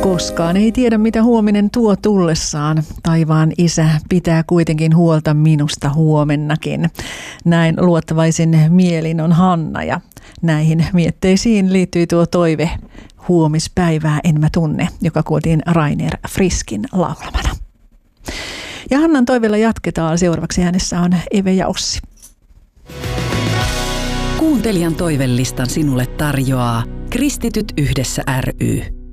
Koskaan ei tiedä, mitä huominen tuo tullessaan. Taivaan Isä pitää kuitenkin huolta minusta huomennakin. Näin luottavaisin mielin on Hanna, ja näihin mietteisiin liittyy tuo toive Huomispäivää en mä tunne, joka kuultiin Rainer Friskin laulamana. Ja Hannan toiveella jatketaan. Seuraavaksi äänessä on Eve ja Ossi. Kuuntelijan toivelistan sinulle tarjoaa Kristityt yhdessä ry.